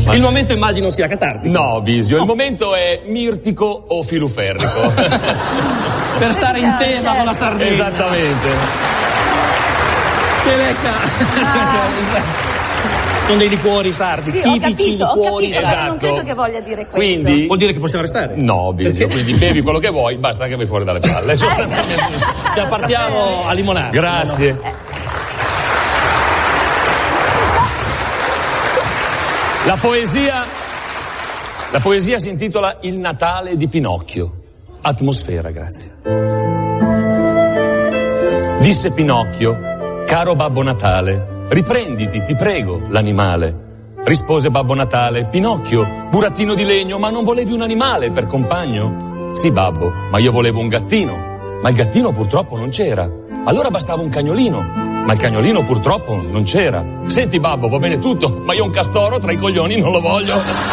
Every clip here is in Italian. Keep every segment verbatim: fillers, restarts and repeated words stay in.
Il momento immagino sia catartico. No, Bisio, oh. Il momento è mirtico o filuferrico. Per stare in tema certo. Con la Sardegna. Esattamente. Che lecca. Ah. Sono dei liquori sardi, sì, tipici ho capito, liquori ho capito, sardi. Non credo che voglia dire questo. Quindi vuol dire che possiamo restare? No, Bisio, quindi bevi quello che vuoi, basta che vai fuori dalle palle. Sostanzialmente. Ci appartiamo a limonare. Grazie. No? Eh. La poesia La poesia si intitola Il Natale di Pinocchio. Atmosfera, grazie. Disse Pinocchio: caro Babbo Natale, riprenditi, ti prego, l'animale. Rispose Babbo Natale: Pinocchio, burattino di legno, ma non volevi un animale per compagno? Sì, babbo, ma io volevo un gattino. Ma il gattino purtroppo non c'era. Allora bastava un cagnolino. Ma il cagnolino purtroppo non c'era. Senti, babbo, va bene tutto, ma io un castoro tra i coglioni non lo voglio.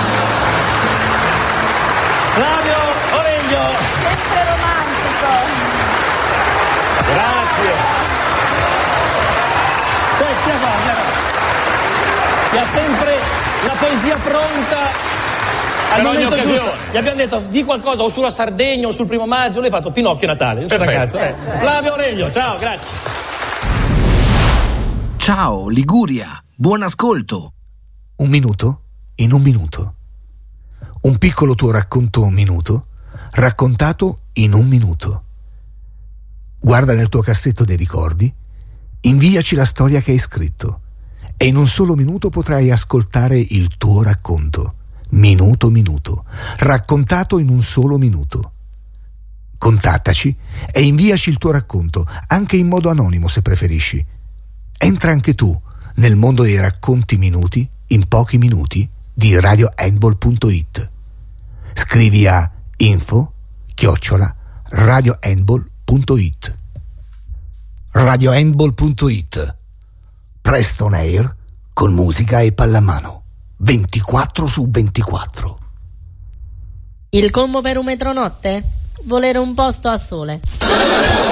Flavio Oreglio. Sempre romantico. Grazie. Che ha sempre la poesia pronta al per momento ogni giusto. occasione. Gli abbiamo detto di qualcosa o sulla Sardegna o sul primo maggio, l'hai fatto Pinocchio Natale. Perfetto. Eh. Flavio Oreglio, ciao, grazie. Ciao Liguria, buon ascolto. Un minuto in un minuto. Un piccolo tuo racconto un minuto, raccontato in un minuto. Guarda nel tuo cassetto dei ricordi, inviaci la storia che hai scritto e in un solo minuto potrai ascoltare il tuo racconto. Minuto minuto, raccontato in un solo minuto. Contattaci e inviaci il tuo racconto, anche in modo anonimo se preferisci. Entra anche tu nel mondo dei racconti minuti in pochi minuti di radio handball punto it. Scrivi a info chiocciola radio handball punto it. radio handball punto it. Presto on air con musica e pallamano ventiquattro su ventiquattro. Il combo per un metronotte? Volere un posto a sole.